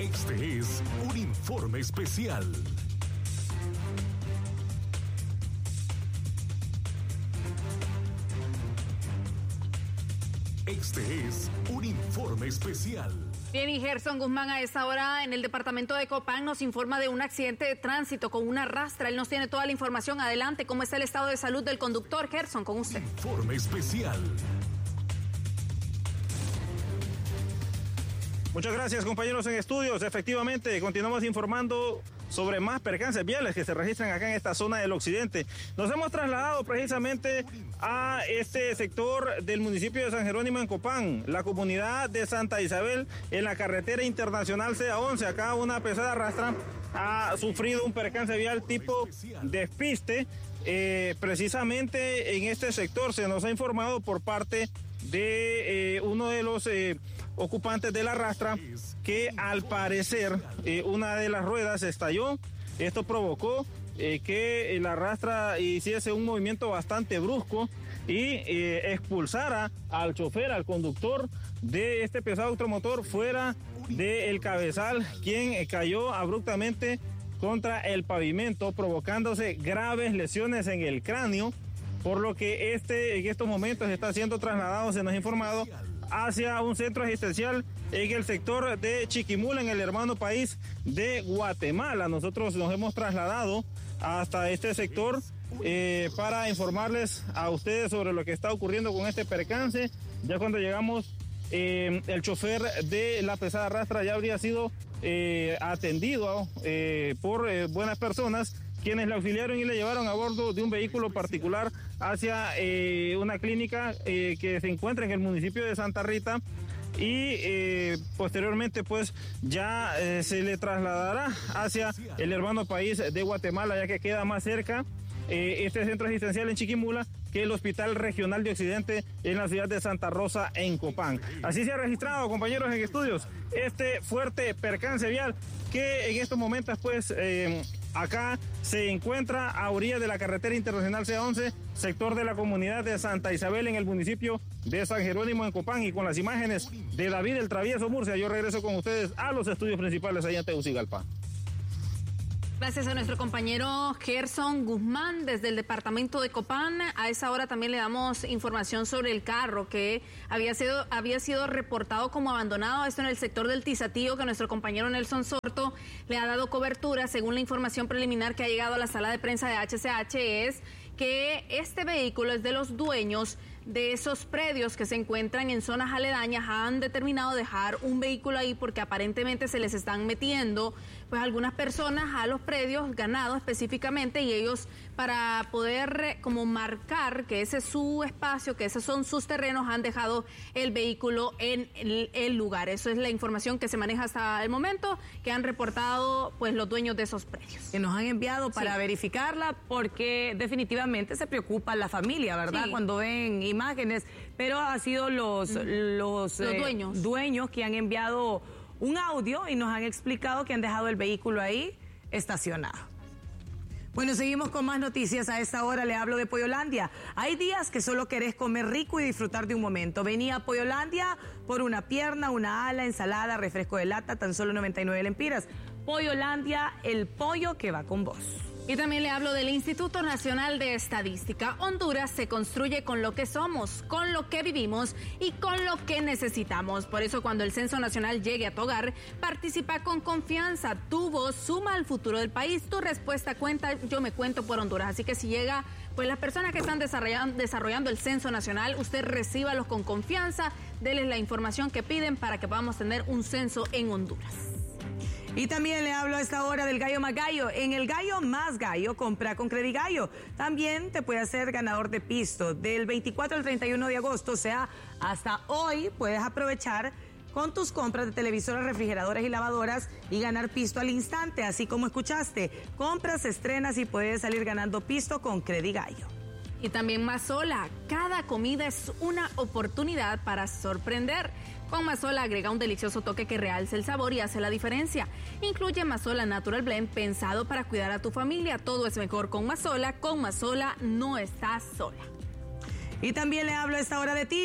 Este es un informe especial. Este es un informe especial. Bien, y Gerson Guzmán a esta hora en el departamento de Copán nos informa de un accidente de tránsito con una rastra. Él nos tiene toda la información. Adelante, ¿cómo está el estado de salud del conductor? Gerson, con usted. Informe especial. Muchas gracias, compañeros en estudios. Efectivamente, continuamos informando sobre más percances viales que se registran acá en esta zona del occidente. Nos hemos trasladado precisamente a este sector del municipio de San Jerónimo en Copán, la comunidad de Santa Isabel, en la carretera internacional CA11. Acá una pesada rastra ha sufrido un percance vial tipo despiste. Precisamente en este sector se nos ha informado por parte de uno de los ocupantes de la rastra que al parecer una de las ruedas estalló. Esto provocó que la rastra hiciese un movimiento bastante brusco y expulsara al chofer, al conductor de este pesado automotor fuera del cabezal, quien cayó abruptamente contra el pavimento, provocándose graves lesiones en el cráneo, por lo que en estos momentos está siendo trasladado, se nos ha informado, hacia un centro asistencial en el sector de Chiquimula, en el hermano país de Guatemala. Nosotros nos hemos trasladado hasta este sector para informarles a ustedes sobre lo que está ocurriendo con este percance. Ya cuando llegamos, el chofer de la pesada rastra ya habría sido atendido por buenas personas, quienes le auxiliaron y le llevaron a bordo de un vehículo particular hacia una clínica que se encuentra en el municipio de Santa Rita, y posteriormente pues ya se le trasladará hacia el hermano país de Guatemala, ya que queda más cerca este centro asistencial en Chiquimula que el Hospital Regional de Occidente en la ciudad de Santa Rosa, en Copán. Así se ha registrado, compañeros en estudios, este fuerte percance vial que en estos momentos pues acá se encuentra a orillas de la carretera internacional C11, sector de la comunidad de Santa Isabel en el municipio de San Jerónimo en Copán. Y con las imágenes de David el Travieso Murcia, yo regreso con ustedes a los estudios principales allá en Tegucigalpa. Gracias a nuestro compañero Gerson Guzmán desde el departamento de Copán. A esa hora también le damos información sobre el carro que había sido reportado como abandonado. Esto en el sector del Tizatío, que nuestro compañero Nelson Sorto le ha dado cobertura. Según la información preliminar que ha llegado a la sala de prensa de HCH, es que este vehículo es de los dueños de esos predios que se encuentran en zonas aledañas. Han determinado dejar un vehículo ahí porque aparentemente se les están metiendo pues algunas personas a los predios, ganado específicamente, y ellos, para poder como marcar que ese es su espacio, que esos son sus terrenos, han dejado el vehículo en el lugar. Eso es la información que se maneja hasta el momento, que han reportado pues los dueños de esos predios. Que nos han enviado para verificarla, porque definitivamente se preocupa la familia, ¿verdad? Sí. Cuando ven imágenes, pero ha sido los dueños que han enviado un audio y nos han explicado que han dejado el vehículo ahí estacionado. Bueno, seguimos con más noticias. A esta hora le hablo de Pollolandia. Hay días que solo querés comer rico y disfrutar de un momento. Vení a Pollolandia por una pierna, una ala, ensalada, refresco de lata, tan solo 99 lempiras. Pollolandia, el pollo que va con vos. Y también le hablo del Instituto Nacional de Estadística. Honduras se construye con lo que somos, con lo que vivimos y con lo que necesitamos. Por eso, cuando el Censo Nacional llegue a tu hogar, participa con confianza. Tu voz suma al futuro del país. Tu respuesta cuenta. Yo me cuento por Honduras. Así que si llega, pues las personas que están desarrollando el Censo Nacional, usted recíbalos con confianza. Denles la información que piden para que podamos tener un censo en Honduras. Y también le hablo a esta hora del Gallo Más Gallo. En el Gallo Más Gallo, compra con Credigallo. También te puede hacer ganador de pisto. Del 24 al 31 de agosto, o sea, hasta hoy, puedes aprovechar con tus compras de televisores, refrigeradoras y lavadoras y ganar pisto al instante. Así como escuchaste, compras, estrenas y puedes salir ganando pisto con Credigallo. Y también Mazola. Cada comida es una oportunidad para sorprender. Con Mazola agrega un delicioso toque que realza el sabor y hace la diferencia. Incluye Mazola Natural Blend, pensado para cuidar a tu familia. Todo es mejor con Mazola. Con Mazola no estás sola. Y también le hablo a esta hora de Tigo.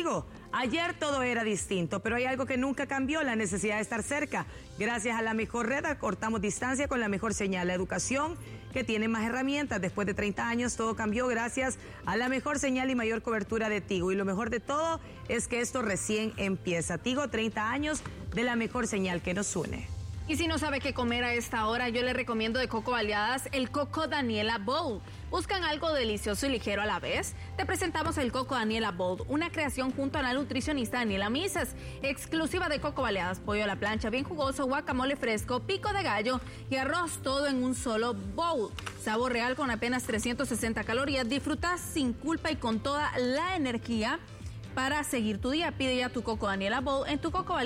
Ayer todo era distinto, pero hay algo que nunca cambió, la necesidad de estar cerca. Gracias a la mejor red acortamos distancia con la mejor señal. La educación que tiene más herramientas. Después de 30 años todo cambió gracias a la mejor señal y mayor cobertura de Tigo. Y lo mejor de todo es que esto recién empieza. Tigo, 30 años de la mejor señal que nos une. Y si no sabe qué comer a esta hora, yo le recomiendo de Coco Baleadas el Coco Daniela Bowl. ¿Buscan algo delicioso y ligero a la vez? Te presentamos el Coco Daniela Bowl, una creación junto a la nutricionista Daniela Misas, exclusiva de Coco Baleadas, pollo a la plancha bien jugoso, guacamole fresco, pico de gallo y arroz, todo en un solo bowl. Sabor real con apenas 360 calorías, disfruta sin culpa y con toda la energía para seguir tu día. Pide ya tu Coco Daniela Bowl en tu Coco Baleadas.